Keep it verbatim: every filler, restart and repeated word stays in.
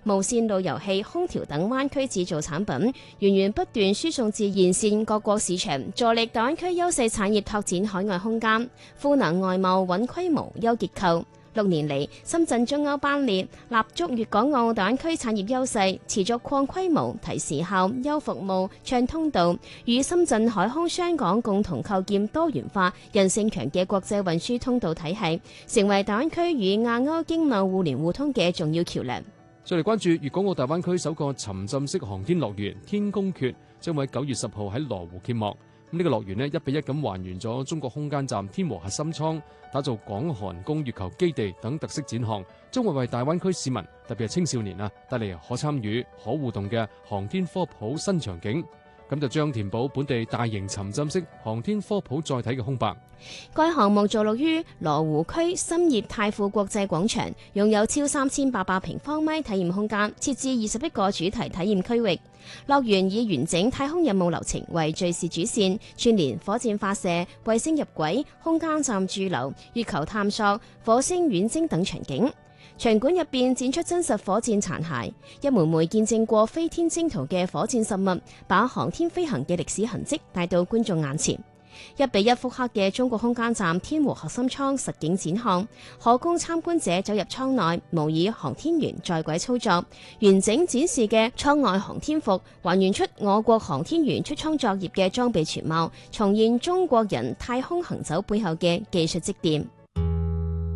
無線路由器、空調等灣區製造產品，源源不斷輸送至沿線各國市場，助力大灣區優勢產業拓展海外空間。賦能外貿穩規模、優結構。六年嚟，深圳中歐班列，立足粵港澳大灣區產業優勢，持續擴規模、提時效、優服務、暢通道，與深圳海空雙港共同構建多元化、韌性強嘅國際運輸通道體系，成為大灣區與亞歐經貿互聯互通嘅重要橋樑。 再嚟關注粵港澳大灣區首個沉浸式航天樂園天宮訣，將會喺九月十號喺羅湖揭幕。咁呢個樂園呢，一比一咁還原咗中國空間站天和核心艙，打造港韓工月球基地等特色展項，將會為大灣區市民，特別係青少年啊，帶嚟可參與、可互動嘅航天科普新場景。咁就將填補本地大型沉浸式航天科普載體嘅空白。 該項目坐落於羅湖區深業太富國際廣場，擁有超三千八百平方米體驗空間，設置二十一個主題體驗區域。樂園以完整太空任務流程為敘事主線，串聯火箭發射、衛星入軌、空間站駐留、月球探索、火星遠征等場景。場館入邊展出真實火箭殘骸，一枚枚見證過飛天征途嘅火箭實物，把航天飛行嘅歷史痕跡帶到觀眾眼前。一比一複刻嘅中國空間站天和核心艙實景展項，可供參觀者走入艙內模擬航天員在軌操作。完整展示嘅艙外航天服，還原出我國航天員出艙作業嘅裝備全貌，重現中國人太空行走背後嘅技術積澱。